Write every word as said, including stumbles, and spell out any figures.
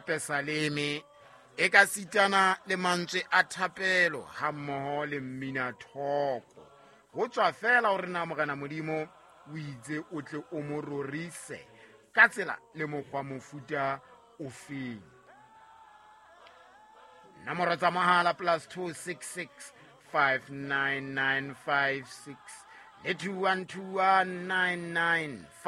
pesaleme e ka sitana le mantswe a thapelo ha mmoho le mmina thoko go tswa fela gore na mogana modimo o itse o tle o mo rorise ka tsela le mokgwa mofuta o feng. Nomoro tsa mahala plus two six six five nine nine five six le two one two one nine nine